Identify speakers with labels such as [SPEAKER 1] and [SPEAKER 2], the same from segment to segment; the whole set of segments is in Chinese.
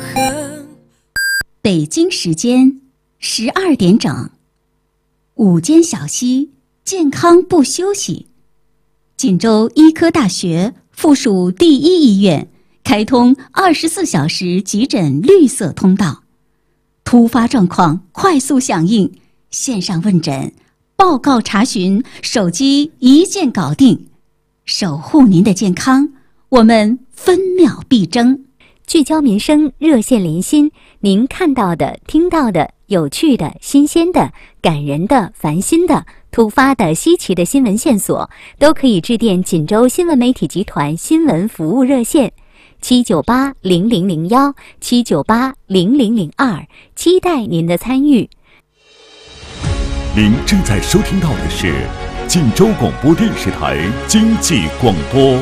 [SPEAKER 1] 痕。
[SPEAKER 2] 北京时间12点整，午间小息，健康不休息。锦州医科大学附属第一医院开通24小时急诊绿色通道，突发状况快速响应，线上问诊、报告查询，手机一键搞定，守护您的健康，我们分秒必争。
[SPEAKER 3] 聚焦民生，热线连心，您看到的、听到的、有趣的、新鲜的、感人的、烦心的、突发的、稀奇的新闻线索，都可以致电锦州新闻媒体集团新闻服务热线7980001 7980002，期待您的参与。
[SPEAKER 4] 您正在收听到的是锦州广播电视台经济广播。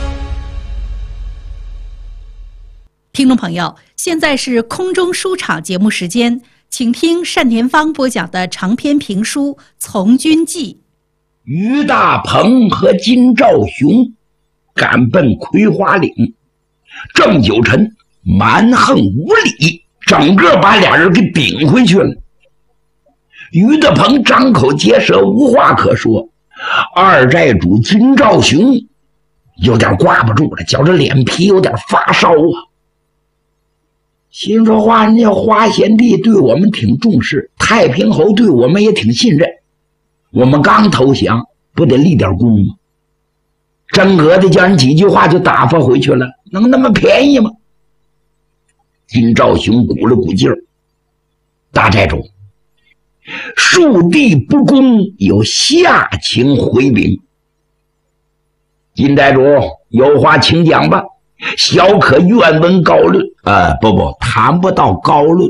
[SPEAKER 5] 听众朋友，现在是空中书场节目时间，请听单田芳播讲的长篇评书《从军记》。
[SPEAKER 6] 于大鹏和金兆雄赶奔葵花岭，郑九臣蛮横无理，整个把俩人给顶回去了。于大鹏张口结舌，无话可说，二寨主金兆雄有点挂不住了，觉着脸皮有点发烧啊。心说话，人家花贤弟对我们挺重视，太平侯对我们也挺信任，我们刚投降，不得立点功吗？真格的叫人几句话就打发回去了，能那么便宜吗？金兆雄鼓了鼓劲儿，大寨主，树地不公，有下情回禀。金寨主有话请讲吧，小可愿闻高论。不，谈不到高论。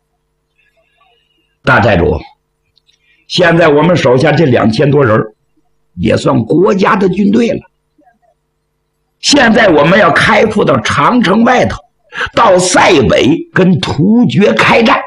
[SPEAKER 6] 大寨主，现在我们手下这2000多人也算国家的军队了。现在我们要开赴到长城外头，到塞北跟突厥开战。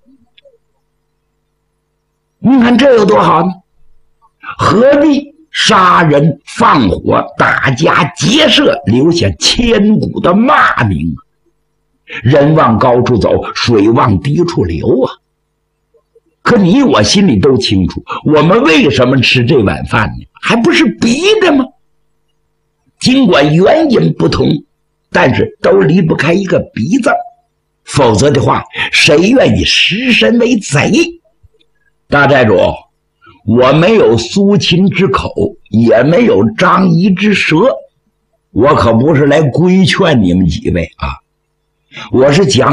[SPEAKER 6] 你看这有多好呢？何必杀人放火打家劫舍，留下千古的骂名？人往高处走，水往低处流啊！可你我心里都清楚，我们为什么吃这碗饭呢？还不是逼的吗？尽管原因不同，但是都离不开一个逼字，否则的话，谁愿意实身为贼？大寨主，我没有苏秦之口，也没有张仪之舌，我可不是来规劝你们几位啊，我是讲